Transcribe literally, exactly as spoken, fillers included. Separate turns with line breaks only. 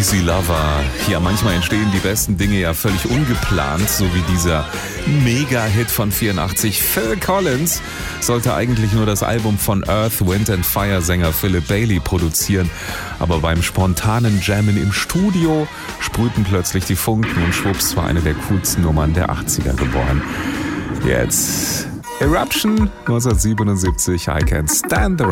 Easy Lover. Ja, manchmal entstehen die besten Dinge ja völlig ungeplant, so wie dieser Mega-Hit von vierundachtzig. Phil Collins sollte eigentlich nur das Album von Earth, Wind and Fire Sänger Philip Bailey produzieren, aber beim spontanen Jammen im Studio sprühten plötzlich die Funken und schwupps war eine der coolsten Nummern der achtziger geboren. Jetzt Eruption neunzehnhundertsiebenundsiebzig, I Can't Stand the Rain.